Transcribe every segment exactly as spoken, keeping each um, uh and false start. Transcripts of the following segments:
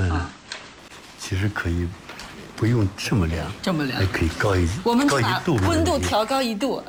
嗯，其实可以不用这么凉， 这么凉还可以高一我们高一把度温度调高一度。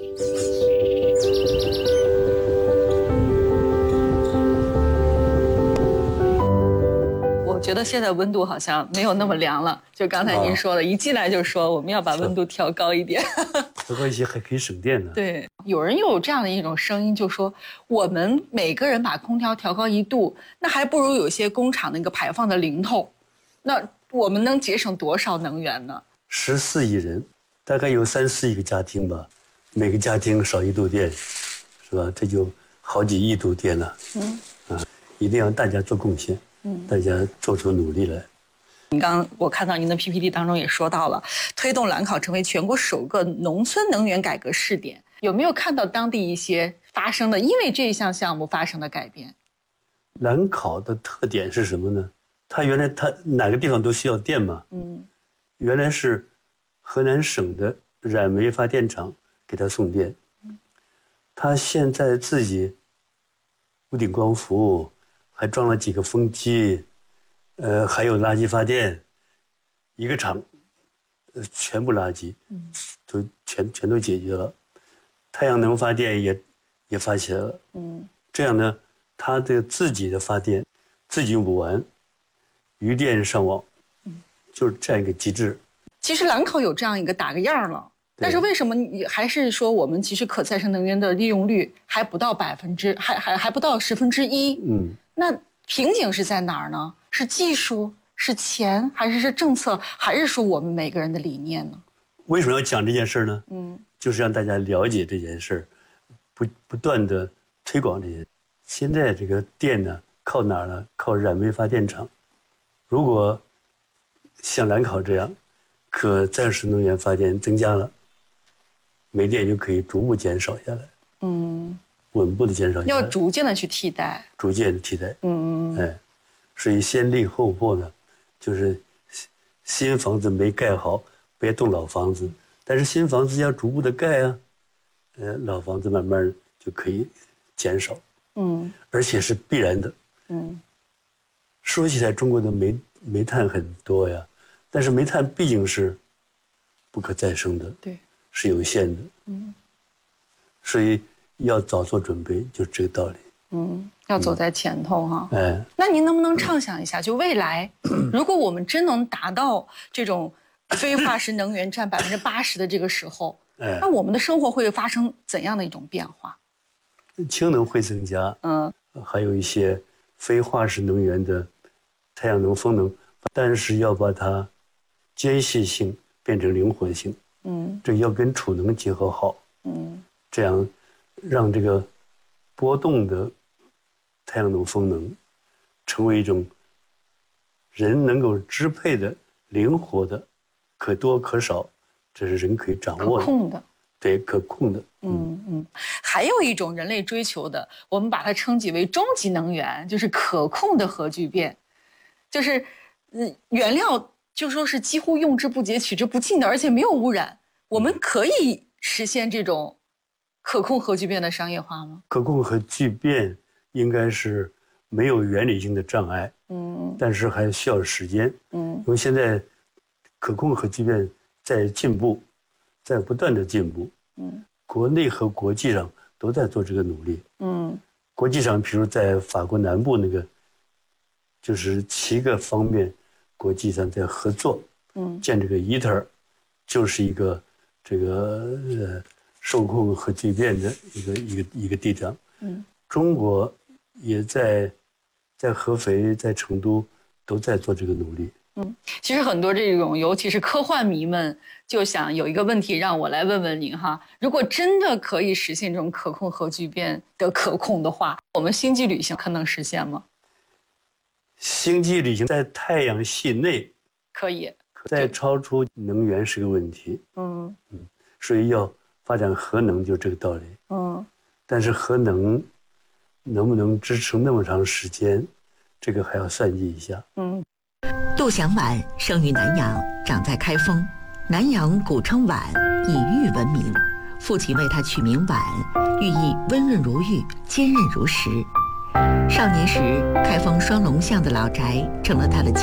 我觉得现在温度好像没有那么凉了，就刚才您说的，一进来就说我们要把温度调高一点。 调高一些还可以省电呢。 对，有人又有这样的一种声音，就说我们每个人把空调调高一度，那还不如有些工厂那个排放的零头，那我们能节省多少能源呢？ 十四亿人，大概有三四亿个家庭吧，每个家庭少一度电，是吧？这就好几亿度电了。嗯，啊，一定要大家做贡献，嗯，大家做出努力来。 您刚我看到您的 P P T 当中也说到了，推动兰考成为全国首个农村能源改革试点，有没有看到当地一些发生的因为这一项项目发生的改变？ 兰考的特点是什么呢？它原来它哪个地方都需要电嘛，嗯，原来是河南省的燃煤发电厂给它送电，它现在自己屋顶光伏，还装了几个风机，呃，还有垃圾发电，一个厂，呃，全部垃圾，嗯，都全全都解决了，太阳能发电也也发起来了，嗯，这样呢，它的自己的发电自己用不完，余电上网，嗯，就是这样一个机制。 其实兰考有这样一个打个样了，但是为什么你还是说我们其实可再生能源的利用率还不到百分之，还还还不到十分之一？嗯，那瓶颈是在哪儿呢？是技术，是钱，还是是政策，还是说我们每个人的理念呢？ 为什么要讲这件事呢？嗯，就是让大家了解这件事，不不断的推广这些。现在这个电呢，靠哪儿呢？靠燃煤发电厂。如果像兰考这样，可再生能源发电增加了，煤电就可以逐步减少下来。嗯，稳步的减少下来。 要逐渐的去替代。 逐渐的替代。嗯嗯。哎，所以先立后破呢，就是新房子没盖好，别动老房子，但是新房子要逐步的盖啊，呃，老房子慢慢就可以减少。嗯，而且是必然的。嗯，说起来，中国的煤煤炭很多呀，但是煤炭毕竟是不可再生的， 对， 是有限的。嗯，所以要早做准备，就是这个道理。 嗯，要走在前头哈。 嗯、哎， 那您能不能畅想一下，就未来，如果我们真能达到这种非化石能源占百分之八十的这个时候，哎，那我们的生活会发生怎样的一种变化？ 氢能会增加，嗯，还有一些非化石能源的太阳能、风能，但是要把它间歇性变成灵活性，嗯，这要跟储能结合好，嗯，这样让这个波动的太阳能、风能成为一种人能够支配的、灵活的、可多可少，这是人可以掌握的、 可控的。 对，可控的。 嗯嗯，还有一种人类追求的，我们把它称之为终极能源，就是可控的核聚变，就是嗯，原料就说是几乎用之不竭、取之不尽的，而且没有污染。我们可以实现这种可控核聚变的商业化吗？ 可控核聚变应该是没有原理性的障碍，嗯，但是还需要时间，嗯，因为现在可控核聚变在进步。在不断的进步，嗯，国内和国际上都在做这个努力，嗯，国际上，比如在法国南部那个，就是七个方面，国际上在合作，嗯，建这个 I T E R， 就是一个这个呃受控核聚变的一个一个一个地方，嗯，中国也在在合肥、在成都都在做这个努力。 嗯，其实很多这种，尤其是科幻迷们，就想有一个问题让我来问问您哈：如果真的可以实现这种可控核聚变的可控的话，我们星际旅行可能实现吗？ 星际旅行在太阳系内可以， 再超出能源是个问题。嗯嗯，所以要发展核能，就这个道理。嗯，但是核能能不能支撑那么长时间，这个还要算计一下。嗯。 杜祥婉生于南阳，长在开封。南阳古称皖，以玉闻名，父亲为他取名婉，寓意温润如玉，坚韧如石。少年时，开封双龙巷的老宅成了他的